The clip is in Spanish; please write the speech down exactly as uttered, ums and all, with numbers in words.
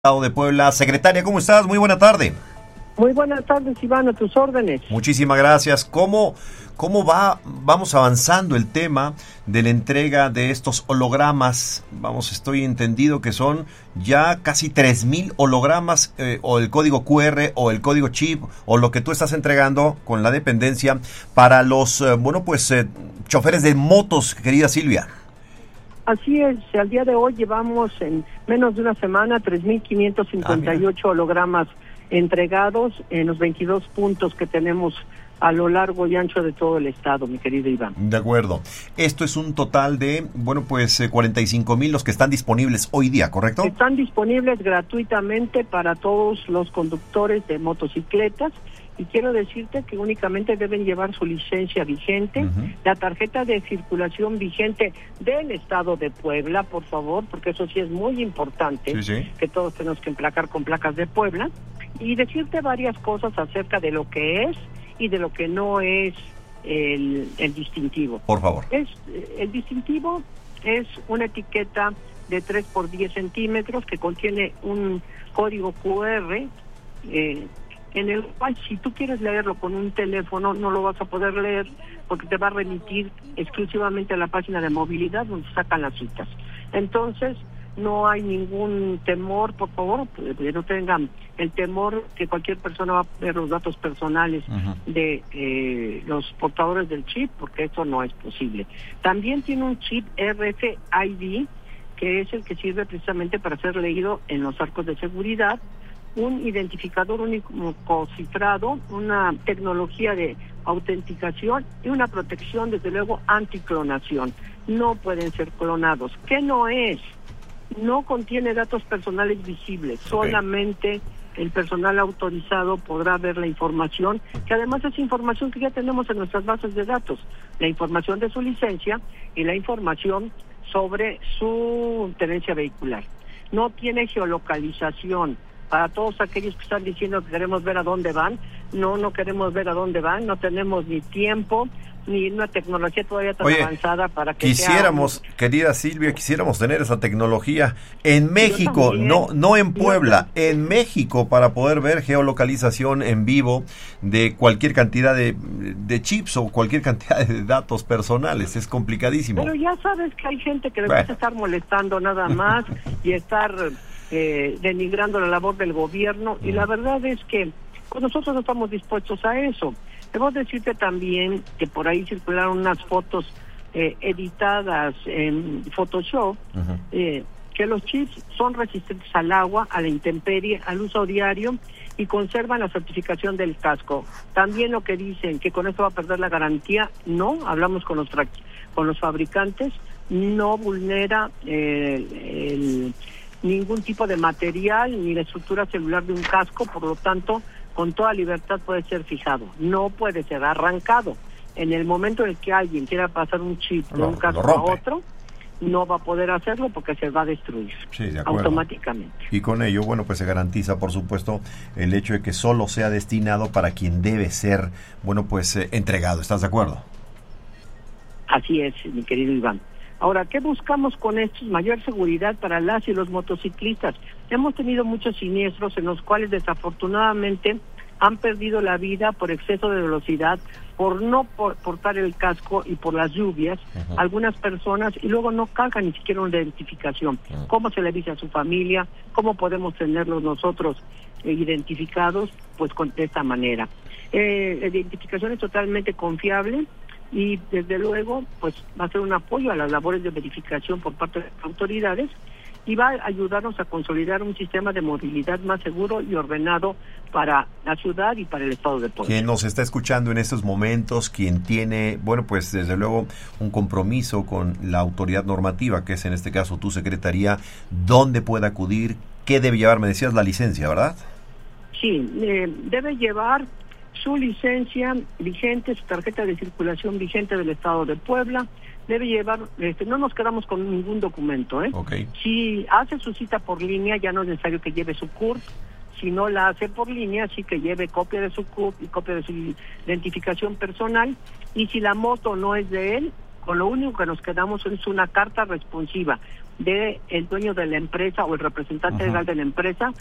Estado de Puebla. Secretaria, ¿cómo estás? Muy buena tarde. Muy buenas tardes, Iván, a tus órdenes. Muchísimas gracias. ¿Cómo, cómo va, vamos avanzando el tema de la entrega de estos hologramas? Vamos, estoy entendido que son ya casi tres mil hologramas, eh, o el código cu erre, o el código chip, o lo que tú estás entregando con la dependencia para los, eh, bueno, pues, eh, choferes de motos, querida Silvia. Así es, al día de hoy llevamos en menos de una semana tres mil quinientos cincuenta y ocho ah, hologramas entregados en los veintidós puntos que tenemos a lo largo y ancho de todo el estado, mi querido Iván. De acuerdo. Esto es un total de, bueno, pues eh, cuarenta y cinco mil los que están disponibles hoy día, ¿correcto? Están disponibles gratuitamente para todos los conductores de motocicletas. Y quiero decirte que únicamente deben llevar su licencia vigente, uh-huh. la tarjeta de circulación vigente del estado de Puebla, por favor, porque eso sí es muy importante, sí, sí. que todos tenemos que emplacar con placas de Puebla, y decirte varias cosas acerca de lo que es y de lo que no es el, el distintivo. Por favor. Es, el distintivo es una etiqueta de tres por diez centímetros que contiene un código cu erre, eh, en el cual si tú quieres leerlo con un teléfono no lo vas a poder leer porque te va a remitir exclusivamente a la página de movilidad donde sacan las citas. Entonces no hay ningún temor, por favor, que no tengan el temor que cualquier persona va a ver los datos personales uh-huh. de eh, los portadores del chip, porque eso no es posible. También tiene un chip erre efe i de, que es el que sirve precisamente para ser leído en los arcos de seguridad, un identificador único cifrado, una tecnología de autenticación y una protección, desde luego, anticlonación. No pueden ser clonados. ¿Qué no es? No contiene datos personales visibles, okay. solamente el personal autorizado podrá ver la información, que además es información que ya tenemos en nuestras bases de datos, la información de su licencia y la información sobre su tenencia vehicular. No tiene geolocalización. Para todos aquellos que están diciendo que queremos ver a dónde van, no, no queremos ver a dónde van, no tenemos ni tiempo, ni una tecnología todavía tan Oye, avanzada para que quisiéramos, sea... querida Silvia, quisiéramos tener esa tecnología en México, no no en Puebla, en México, para poder ver geolocalización en vivo de cualquier cantidad de, de chips o cualquier cantidad de datos personales. Es complicadísimo. Pero ya sabes que hay gente que debe bueno. estar molestando nada más y estar... Eh, denigrando la labor del gobierno, y la verdad es que pues nosotros no estamos dispuestos a eso. Debo decirte también que por ahí circularon unas fotos eh, editadas en Photoshop, uh-huh. eh, que los chips son resistentes al agua, a la intemperie, al uso diario y conservan la certificación del casco. También lo que dicen que con esto va a perder la garantía, no, hablamos con los tra- con los fabricantes, no vulnera eh, el ningún tipo de material ni la estructura celular de un casco, por lo tanto, con toda libertad puede ser fijado, no puede ser arrancado. En el momento en el que alguien quiera pasar un chip de lo, un casco a otro, no va a poder hacerlo porque se va a destruir sí, de acuerdo. automáticamente. Y con ello, bueno, pues se garantiza, por supuesto, el hecho de que solo sea destinado para quien debe ser, bueno, pues eh, entregado. ¿Estás de acuerdo? Así es, mi querido Iván. Ahora, ¿qué buscamos con esto? Mayor seguridad para las y los motociclistas. Hemos tenido muchos siniestros en los cuales desafortunadamente han perdido la vida por exceso de velocidad, por no por, portar el casco y por las lluvias, uh-huh. algunas personas, y luego no cargan ni siquiera una identificación. Uh-huh. ¿Cómo se le dice a su familia? ¿Cómo podemos tenerlos nosotros eh, identificados? Pues con, de esta manera. Eh, la identificación es totalmente confiable, y desde luego pues va a ser un apoyo a las labores de verificación por parte de las autoridades y va a ayudarnos a consolidar un sistema de movilidad más seguro y ordenado para la ciudad y para el estado de Puebla. Quien nos está escuchando en estos momentos, quien tiene, bueno, pues desde luego un compromiso con la autoridad normativa, que es en este caso tu secretaría, ¿dónde puede acudir? ¿Qué debe llevar? Me decías la licencia, ¿verdad? Sí, eh, debe llevar su licencia vigente, su tarjeta de circulación vigente del estado de Puebla, debe llevar, este, no nos quedamos con ningún documento, ¿eh? Okay. Si hace su cita por línea, ya no es necesario que lleve su C U R P, si no la hace por línea, sí que lleve copia de su C U R P y copia de su identificación personal, y si la moto no es de él, con lo único que nos quedamos es una carta responsiva, de el dueño de la empresa o el representante Ujú. legal de la empresa